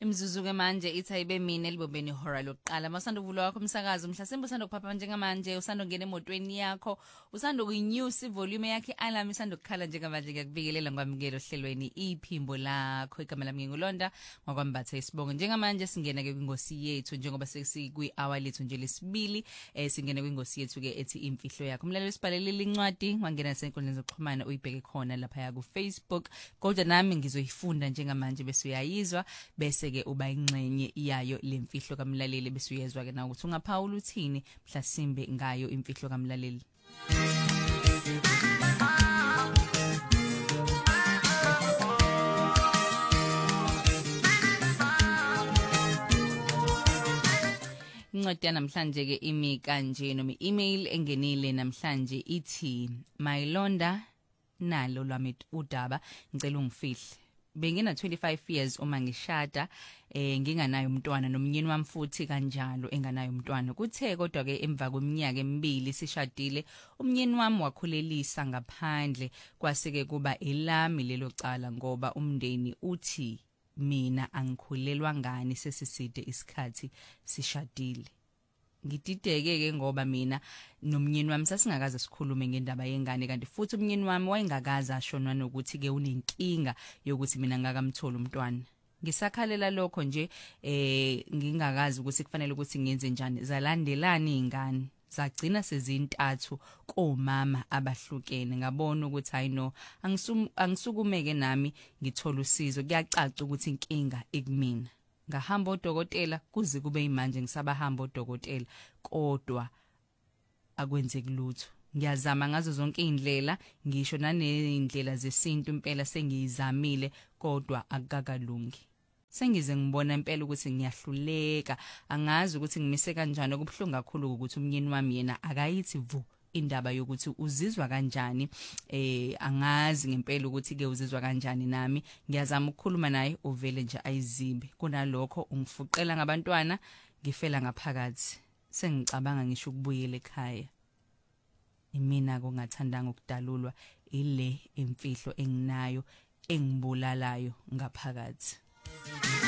Imzuzu-ke manje ithi ayibe mina elibobeni ihora lokuqala masanda uvula wakho umsakazo mhlasimbe usanda kuphapha njengamanje usanda kungena emotweni yakho usanda kuyinyusa ivolume yakhe alarm isanda kukhala njengamanje ngiyakubikelela ngwamukelo ohlelweni iphimbo lakho igama lami ngingulonda ngokwambatha isibongo njengamanje singena ke kwingosi yethu njengoba sesikwi hour lethu nje lesibili singena kwingosi yethu ke ethi imfihlo yakho umlaleli sibhalelela incwadi wangena senkundleni zokuxhumana uyibheke khona lapha ya ku Facebook kodwa nami ngizoyifunda njengamanje bese uyayizwa bese ke uba ingxenye yayo lemfihlo kamlaleli bese uyezwa ke na ukuthi ungaphawula uthini mhlasimbe ngayo imfihlo kamlaleli. Incwadi namhlanje ke imi kanje noma email engenile namhlanje ithi Mayilonda nalo lwami udaba ngicela ungifihle bengina 25 years uma ngishada nginganayo umntwana nomnyeni wami futhi kanjalo enganayo umntwana kuthe kodwa ke emva kweminyaka emibili sishadile umnyeni wami wakhulelisa ngaphandle kwaseke kuba elami lelo cala ngoba umndeni uthi mina angikhulelwa ngani sesiside isikhathi sishadile ngidideke ke ngoba mina nomnyeni wami sasingakaze sikhulume ngendaba yengane kanti futhi umnyeni wami wayengakaza ashonwa nokuthi ke unenkinga yokuthi mina ngakamthola umntwana ngisakhalela lokho nje ngingakazi ukuthi kufanele ukuthi ngenze njani zalandelana izingane zagcina sezintathu komama abahlukene ngabona ukuthi hayi no angisukumeke nami ngithola usizo kuyacaca ukuthi inkinga ikumina ngahamba odokotela kuze kube imanje ngisabahamba odokotela kodwa akwenzeki lutho ngiyazama ngazo zonke indlela ngisho nanezindlela zesintu impela sengiyizamile kodwa akukakalungi sengize ngibona impela ukuthi ngiyahluleka angazi ukuthi ngimise kanjani okubhlungu kakhulu ukuthi umnyeni wami yena akayithi vu indaba yokuthi uzizwa kanjani angazi ngempela ukuthi ke uzizwa kanjani nami ngiyazama ukukhuluma naye uvele nje ayizibe kunalokho ungifuqela ngabantwana ngifela ngaphakathi sengicabanga ngisho ukubuyela ekhaya imina kongathandanga ukudalulwa ile imfihlo enginayo engibulalayo ngaphakathi.